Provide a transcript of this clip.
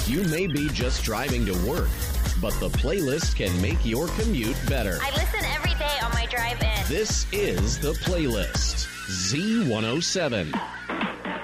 You may be just driving to work, but the playlist can make your commute better. I listen every day on my drive in. This is The Playlist, Z107.